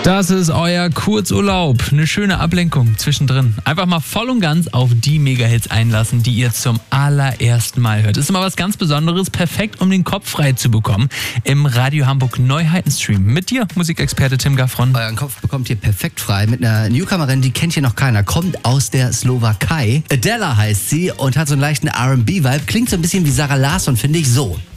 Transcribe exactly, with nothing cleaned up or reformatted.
Das ist euer Kurzurlaub. Eine schöne Ablenkung zwischendrin. Einfach mal voll und ganz auf die Megahits einlassen, die ihr zum allerersten Mal hört. Das ist immer was ganz Besonderes, perfekt, um den Kopf frei zu bekommen. Im Radio Hamburg Neuheiten-Stream. Mit dir, Musikexperte Tim Gaffron. Euren Kopf bekommt ihr perfekt frei mit einer Newcomerin, die kennt hier noch keiner. Kommt aus der Slowakei. Adela heißt sie und hat so einen leichten R and B-Vibe. Klingt so ein bisschen wie Sarah Larsson, finde ich so.